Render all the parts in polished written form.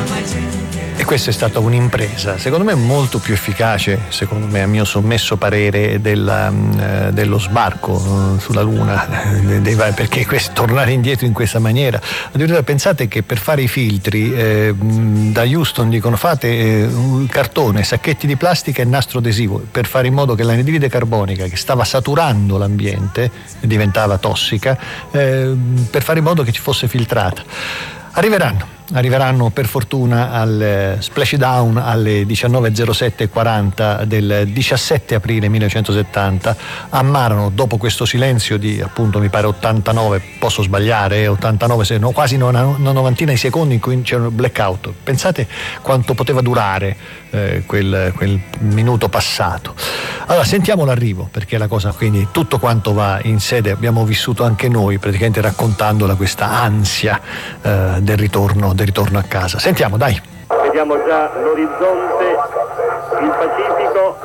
E questa è stata un'impresa, secondo me molto più efficace, secondo me, a mio sommesso parere, dello sbarco sulla Luna, perché tornare indietro in questa maniera. Addirittura pensate che per fare i filtri da Houston dicono fate cartone, sacchetti di plastica e nastro adesivo per fare in modo che l'anidride carbonica, che stava saturando l'ambiente, diventava tossica, per fare in modo che ci fosse filtrata. Arriveranno per fortuna al splashdown alle 19:07:40 del 17 aprile 1970. Ammarano, dopo questo silenzio di appunto mi pare 89, posso sbagliare, 89, quasi una novantina di secondi in cui c'era un blackout. Pensate quanto poteva durare quel minuto passato. Allora sentiamo l'arrivo, perché la cosa, quindi tutto quanto va in sede, abbiamo vissuto anche noi praticamente raccontandola, questa ansia del ritorno a casa. Sentiamo, dai. Vediamo già l'orizzonte, il Pacifico.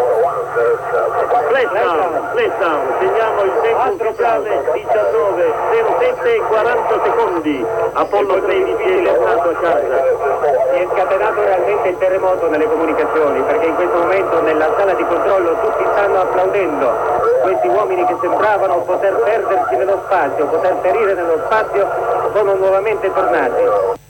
Splashdown, segniamo il tempo ufficiale 19:07:40 secondi. Apollo 13 è ritornato a casa. Si è scatenato realmente il terremoto nelle comunicazioni, perché in questo momento nella sala di controllo tutti stanno applaudendo. Questi uomini che sembravano poter perdersi nello spazio, poter perire nello spazio, sono nuovamente tornati.